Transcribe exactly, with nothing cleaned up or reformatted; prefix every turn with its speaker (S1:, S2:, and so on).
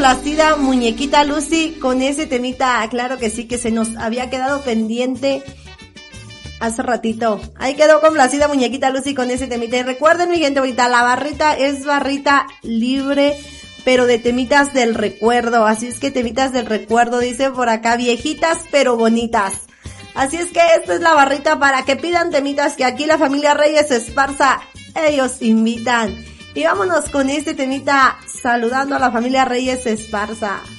S1: complacida muñequita Lucy con ese temita, claro que sí, que se nos había quedado pendiente hace ratito. Ahí quedó complacida muñequita Lucy con ese temita. Y recuerden, mi gente bonita, la barrita es barrita libre, pero de temitas del recuerdo. Así es que temitas del recuerdo, dice por acá, viejitas pero bonitas. Así es que esta es la barrita para que pidan temitas que aquí la familia Reyes Esparza, ellos invitan. Y vámonos con este temita saludando a la familia Reyes Esparza.